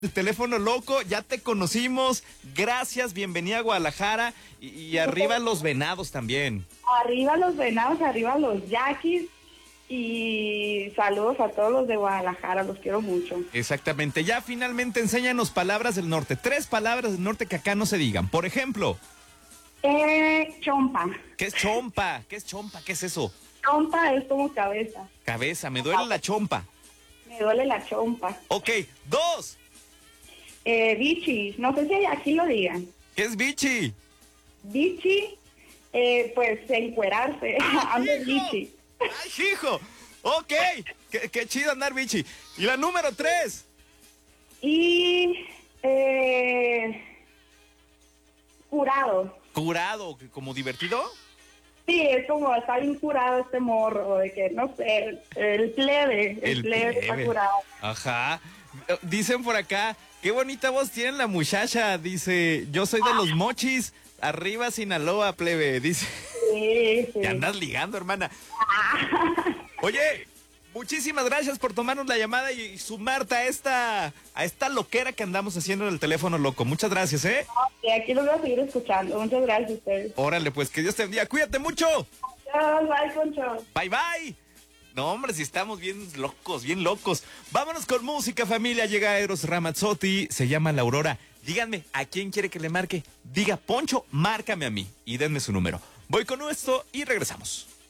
El teléfono loco, ya te conocimos. Gracias, bienvenida a Guadalajara. Y arriba los venados también. Arriba los venados, arriba los yaquis. Y saludos a todos los de Guadalajara, los quiero mucho. Exactamente. Ya finalmente enséñanos palabras del norte. 3 palabras del norte que acá no se digan. Por ejemplo. Chompa. ¿Qué es chompa? ¿Qué es chompa? ¿Qué es eso? Chompa es como cabeza. Cabeza, me duele la chompa. Me duele la chompa. Ok, 2. Bichi, no sé si aquí lo digan. ¿Qué es bichi? Bichi, pues encuerarse. Ando bichi. ¡Ay, hijo! Ok, qué chido andar bichi. Y la número 3. Y curado. Curado, como divertido. Sí, es como está bien curado este morro, de que no sé, el plebe está curado. Ajá. Dicen por acá, qué bonita voz tiene la muchacha. Dice, yo soy de los Mochis, arriba Sinaloa, plebe. Dice, sí. Te andas ligando, hermana. Oye, muchísimas gracias por tomarnos la llamada y sumarte a esta loquera que andamos haciendo en el teléfono loco. Muchas gracias, ¿eh? Sí, aquí los voy a seguir escuchando. Muchas gracias a ustedes. Órale, pues que Dios te bendiga. Cuídate mucho. Adiós, bye, Concho. Bye, bye. No, hombre, si estamos bien locos, bien locos. Vámonos con música, familia. Llega Eros Ramazzotti, se llama La Aurora. Díganme, ¿a quién quiere que le marque? Diga, Poncho, márcame a mí y denme su número. Voy con esto y regresamos.